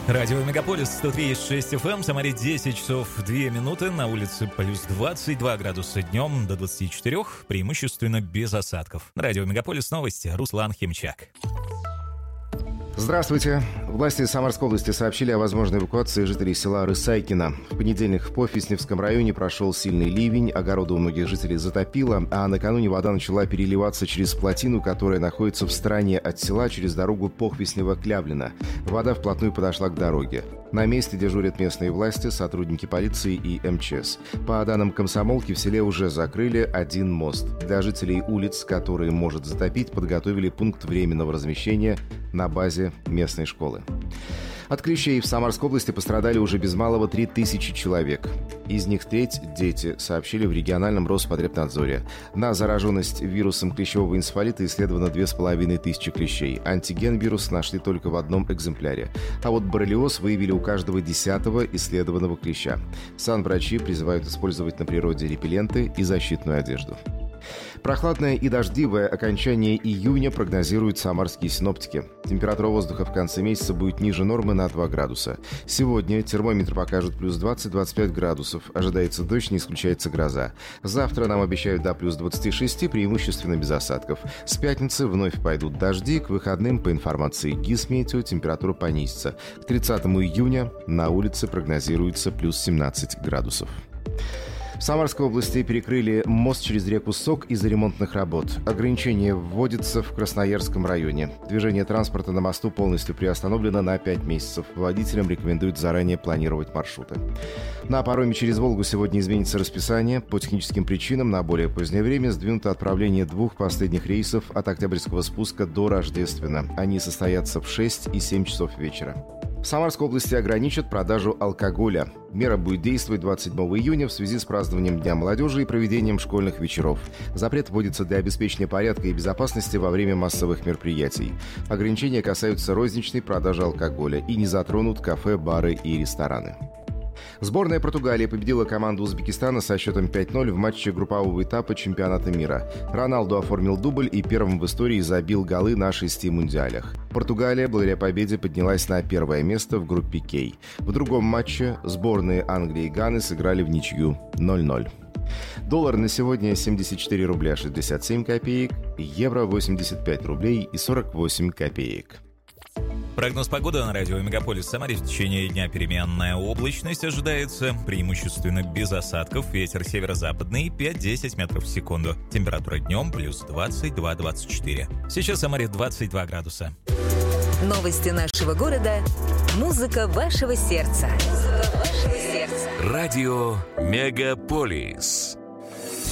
Радио Мегаполис 103,6 FM, Самаре 10 часов 2 минуты, на улице плюс 22 градуса днем до 24, преимущественно без осадков. Радио Мегаполис, новости, Руслан Химчак. Здравствуйте. Власти Самарской области сообщили о возможной эвакуации жителей села Рысайкино. В понедельник в Пофесневском районе прошел сильный ливень, огороды у многих жителей затопило, а накануне вода начала переливаться через плотину, которая находится в стороне от села через дорогу Похвеснево-Клявлино. Вода вплотную подошла к дороге. На месте дежурят местные власти, сотрудники полиции и МЧС. По данным «Комсомолки», в селе уже закрыли один мост. Для жителей улиц, которые может затопить, подготовили пункт временного размещения на базе местной школы. От клещей в Самарской области пострадали уже без малого 3000 человек. Из них треть – дети, сообщили в региональном Роспотребнадзоре. На зараженность вирусом клещевого энцефалита исследовано 2500 клещей. Антиген вируса нашли только в одном экземпляре. А вот боррелиоз выявили у каждого 10-го исследованного клеща. Санврачи призывают использовать на природе репелленты и защитную одежду. Прохладное и дождливое окончание июня прогнозируют самарские синоптики. Температура воздуха в конце месяца будет ниже нормы на 2 градуса. Сегодня термометр покажет плюс 20-25 градусов. Ожидается дождь, не исключается гроза. Завтра нам обещают до плюс 26, преимущественно без осадков. С пятницы вновь пойдут дожди. К выходным, по информации Гисметео, температура понизится. К 30 июня на улице прогнозируется плюс 17 градусов. В Самарской области перекрыли мост через реку Сок из-за ремонтных работ. Ограничение вводится в Красноярском районе. Движение транспорта на мосту полностью приостановлено на 5 месяцев. Водителям рекомендуют заранее планировать маршруты. На пароме через Волгу сегодня изменится расписание. По техническим причинам на более позднее время сдвинуто отправление 2 последних рейсов от Октябрьского спуска до Рождествена. Они состоятся в 6 и 7 часов вечера. В Самарской области ограничат продажу алкоголя. Мера будет действовать 27 июня в связи с празднованием Дня молодежи и проведением школьных вечеров. Запрет вводится для обеспечения порядка и безопасности во время массовых мероприятий. Ограничения касаются розничной продажи алкоголя и не затронут кафе, бары и рестораны. Сборная Португалии победила команду Узбекистана со счетом 5-0 в матче группового этапа чемпионата мира. Роналду оформил дубль и первым в истории забил голы на 6 мундиалях. Португалия благодаря победе поднялась на первое место в группе К. В другом матче сборные Англии и Ганы сыграли в ничью 0-0. Доллар на сегодня 74 рубля 67 копеек, евро 85 рублей и 48 копеек. Прогноз погоды на радио Мегаполис Самаре: в течение дня переменная облачность ожидается, преимущественно без осадков, ветер северо-западный 5-10 метров в секунду. Температура днем плюс 22-24. Сейчас в Самаре 22 градуса. Новости нашего города. Музыка вашего сердца. Радио Мегаполис.